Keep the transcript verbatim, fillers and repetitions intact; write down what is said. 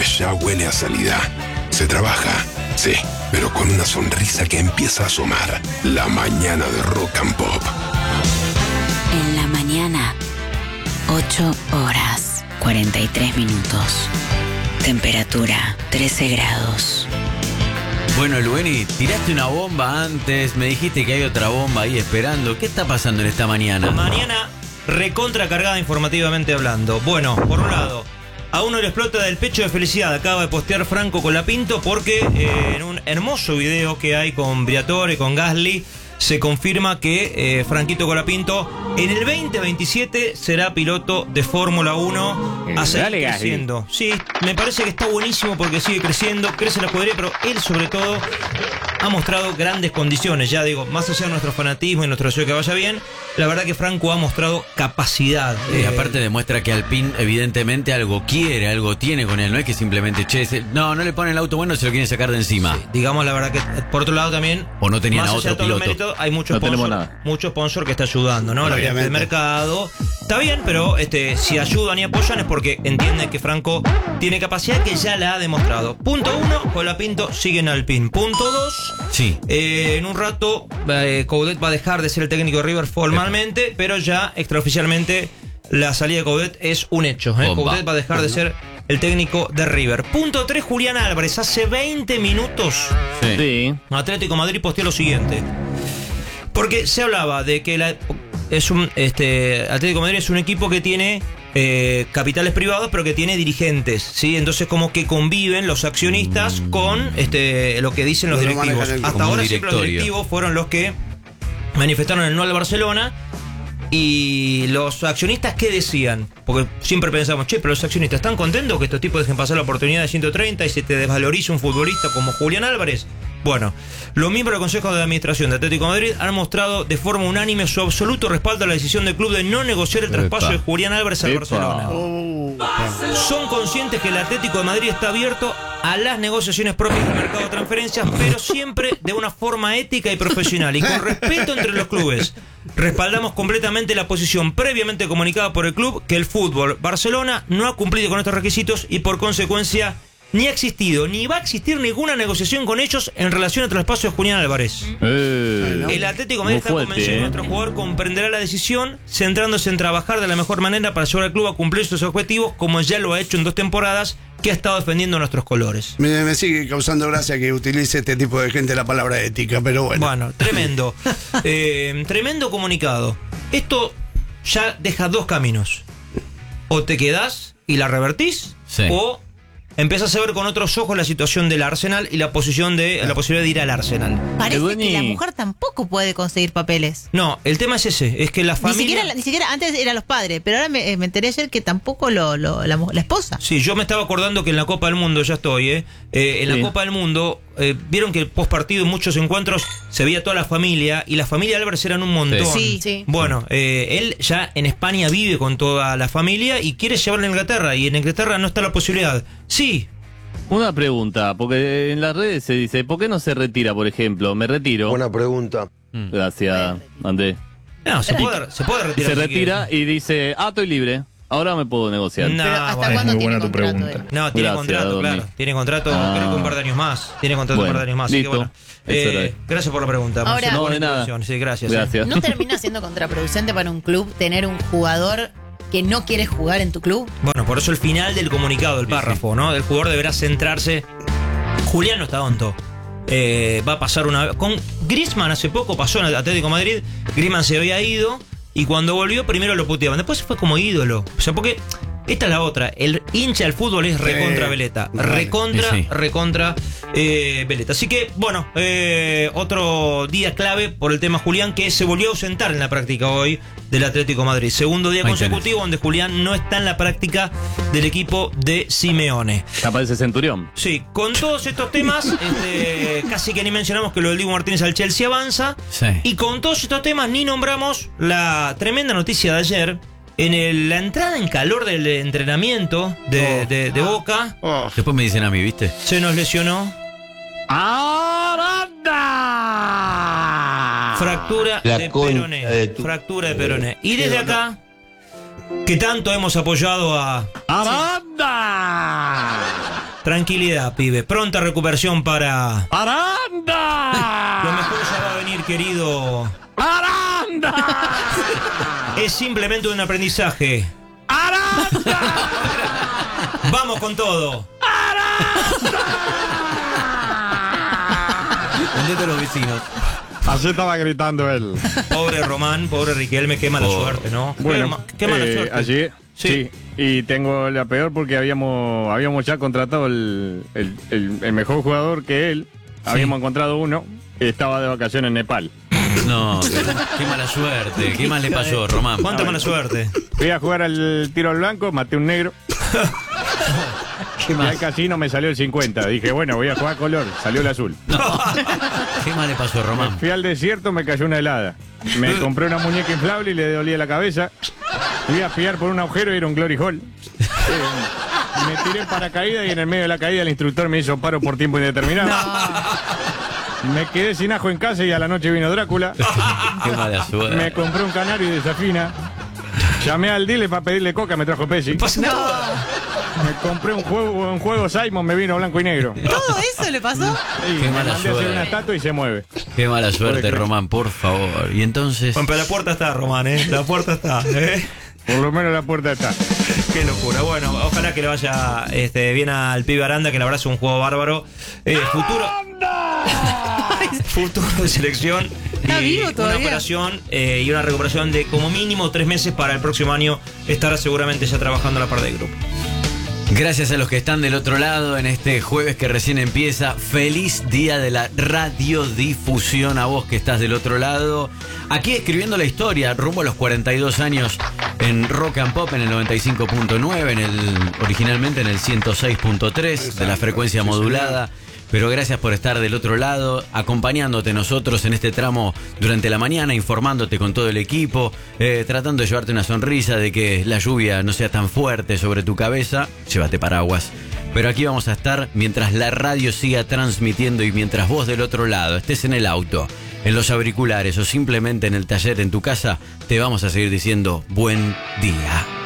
ya huele a salida. Se trabaja, sí, pero con una sonrisa que empieza a asomar. La mañana de Rock and Pop. En la mañana, ocho horas, cuarenta y tres minutos. Temperatura, trece grados. Bueno, Lueni, tiraste una bomba antes, me dijiste que hay otra bomba ahí esperando. ¿Qué está pasando en esta mañana? Mañana recontra cargada informativamente hablando. Bueno, por un lado, a uno le explota del pecho de felicidad. Acaba de postear Franco Colapinto porque eh, en un hermoso video que hay con Briatore, con Gasly, se confirma que eh, Franquito Colapinto en el veinte veintisiete será piloto de Fórmula uno a seguir creciendo. Sí, me parece que está buenísimo porque sigue creciendo, crece la escudería, pero él sobre todo ha mostrado grandes condiciones. Ya digo, más allá de nuestro fanatismo y nuestro deseo que vaya bien, la verdad que Franco ha mostrado capacidad. Y eh, aparte demuestra que Alpine evidentemente algo quiere, algo tiene con él. No es que simplemente, che, se, no, no le ponen el auto bueno, se lo quieren sacar de encima. Sí, digamos la verdad que por otro lado también, o no tenían más a allá otro de todo el piloto. mérito, hay mucho No tenemos sponsor, nada. mucho sponsor que está ayudando, ¿no? La gente del mercado. Está bien, pero este, si ayudan y apoyan es porque entienden que Franco tiene capacidad, que ya la ha demostrado. Punto uno, Colapinto sigue en Alpine. Punto dos, Sí. eh, en un rato eh, Coudet va a dejar de ser el técnico de River formalmente, pero ya extraoficialmente la salida de Coudet es un hecho. ¿eh? Bomba. Coudet va a dejar de ser el técnico de River. Punto tres, Julián Álvarez. Hace veinte minutos Sí. Sí. Atlético de Madrid posteó lo siguiente. Porque se hablaba de que la, es un este Atlético de Madrid es un equipo que tiene eh, capitales privados, pero que tiene dirigentes, ¿sí? Entonces como que conviven los accionistas con este lo que dicen los Lo directivos. manejan el- Hasta como un ahora siempre los directorio. directivos fueron los que manifestaron el no al Barcelona. Y los accionistas, ¿qué decían? Porque siempre pensamos, che, pero los accionistas están contentos que estos tipos dejen pasar la oportunidad de ciento treinta y se te desvalorice un futbolista como Julián Álvarez. Bueno, los miembros del Consejo de Administración de Atlético de Madrid han mostrado de forma unánime su absoluto respaldo a la decisión del club de no negociar el traspaso Epa. de Julián Álvarez al Epa. Barcelona. Son conscientes que el Atlético de Madrid está abierto a las negociaciones propias del mercado de transferencias, pero siempre de una forma ética y profesional y con respeto entre los clubes. Respaldamos completamente la posición previamente comunicada por el club que el Fútbol Barcelona no ha cumplido con estos requisitos y por consecuencia ni ha existido ni va a existir ninguna negociación con ellos en relación al traspaso de Julián Álvarez. Eh, El Atlético de Madrid muy está fuerte, convencido que eh. nuestro jugador comprenderá la decisión, centrándose en trabajar de la mejor manera para llevar al club a cumplir sus objetivos, como ya lo ha hecho en dos temporadas, que ha estado defendiendo nuestros colores. Me, me sigue causando gracia que utilice este tipo de gente la palabra ética, pero bueno. Bueno, tremendo. Eh, tremendo comunicado. Esto ya deja dos caminos. O te quedás y la revertís, Sí. o empezás a ver con otros ojos la situación del Arsenal y la posición de la posibilidad de ir al Arsenal. Parece Dueñi. que la mujer tampoco puede conseguir papeles. No, el tema es ese, es que la Ni familia... siquiera, ni siquiera antes eran los padres, pero ahora me, me enteré ayer que tampoco lo, lo- la, mu- la esposa. Sí, yo me estaba acordando que en la Copa del Mundo, ya estoy, ¿eh? Eh, en Sí. la Copa del Mundo, eh, vieron que post partido en muchos encuentros se veía toda la familia, y la familia de Álvarez eran un montón. Sí, sí. Bueno, eh, él ya en España vive con toda la familia y quiere llevarla a Inglaterra, y en Inglaterra no está la posibilidad. Sí, Una pregunta, porque en las redes se dice, ¿por qué no se retira, por ejemplo? Me retiro. Buena pregunta. Gracias, Andrés. no, se puede, se puede retirar. Se si retira quiere. y dice, ah, estoy libre. Ahora me puedo negociar. No, Pero ¿hasta bueno. cuándo muy tiene buena tu contrato pregunta. él? No, tiene Gracias, contrato, Domi. claro. Tiene contrato, Ah. creo que un par de años más. Tiene contrato Bueno, un par de años más. Así que listo. bueno. Eso Eh, era. gracias por la pregunta. Ahora- Marcelo, No, buena de nada. introducción. Sí, gracias. eh. Gracias. ¿No termina siendo contraproducente para un club tener un jugador que no quiere jugar en tu club? Bueno, por eso el final del comunicado, el párrafo, ¿no? El jugador deberá centrarse. Julián no está tonto. Eh, va a pasar una vez. Con Griezmann hace poco pasó en el Atlético de Madrid. Griezmann se había ido y cuando volvió primero lo puteaban. Después fue como ídolo. O sea, porque esta es la otra. El hincha del fútbol es recontra Sí, Veleta. vale. Recontra, Sí, sí. recontra eh, Veleta. Así que, bueno, eh, otro día clave por el tema Julián, que se volvió a ausentar en la práctica hoy del Atlético de Madrid. Segundo día Ahí consecutivo donde Julián no está en la práctica del equipo de Simeone. Aparece Centurión. Sí, con todos estos temas, este, casi que ni mencionamos que lo del Dibu Martínez al Chelsea avanza. Sí. Y con todos estos temas ni nombramos la tremenda noticia de ayer. En el- la entrada en calor del entrenamiento de, de- de Boca, Oh. Después me dicen a mí, ¿viste? se nos lesionó. ¡Aranda! Fractura La de concha peroné. de tu- Fractura de peroné. Y desde acá, que tanto hemos apoyado a ¡Aranda! Tranquilidad, pibe. Pronta recuperación para... ¡Aranda! Lo mejor ya va a venir, querido. ¡Aranda! Es simplemente un aprendizaje. ¡Aranda! Vamos con todo. Atendete a los vecinos. Así estaba gritando él. Pobre Román, pobre Riquelme, qué mala Oh. suerte, ¿no? Bueno, qué, ma- qué mala eh, suerte. Allí, Sí. sí. Y tengo la peor porque habíamos habíamos ya contratado el, el, el- el mejor jugador que él. Habíamos encontrado uno que estaba de vacaciones en Nepal. No, qué, qué mala suerte. ¿Qué más le pasó, Román? Cuánta mala suerte. Fui a jugar al tiro al blanco, maté un negro. ¿Qué Y más? al casino me salió el cincuenta. Dije, bueno, voy a jugar color. Salió el azul. No. ¿Qué más le pasó, Román? Fui al desierto, me cayó una helada. Me compré una muñeca inflable y le dolía la cabeza. Fui a pillar por un agujero y era un glory hall. Eh, me tiré en paracaídas y en el medio de la caída el instructor me hizo paro por tiempo indeterminado. Me quedé sin ajo en casa y a la noche vino Drácula. Qué mala Me suerte. compré un canario y desafina. Llamé al dealer para pedirle coca, me trajo Pepsi. Me compré un juego, un juego Simon, me vino blanco y negro. ¿Todo eso le pasó? Y Qué me mala mandé a hacer suerte. una estatua y se mueve. Qué mala suerte, creer. Román, por favor. Y entonces... Bueno, pero la puerta está, Román, ¿eh? La puerta está, ¿eh? Por lo menos la puerta está. Qué locura. Bueno, ojalá que le vaya este, bien al pibe Aranda, que la verdad es un juego bárbaro. Eh, futuro. Futuro de selección. Está Y vivo una todavía. operación eh, y una recuperación de como mínimo tres meses para el próximo año. Estará seguramente ya trabajando en la parte del grupo. Gracias a los que están del otro lado en este jueves que recién empieza. Feliz día de la radiodifusión a vos que estás del otro lado. Aquí escribiendo la historia, rumbo a los cuarenta y dos años en Rock and Pop en el noventa y cinco punto nueve, en el, originalmente en el ciento seis punto tres de la frecuencia modulada. Pero gracias por estar del otro lado, acompañándote nosotros en este tramo durante la mañana, informándote con todo el equipo, eh, tratando de llevarte una sonrisa, de que la lluvia no sea tan fuerte sobre tu cabeza. Llévate paraguas. Pero aquí vamos a estar mientras la radio siga transmitiendo y mientras vos del otro lado estés en el auto, en los auriculares o simplemente en el taller en tu casa, te vamos a seguir diciendo buen día.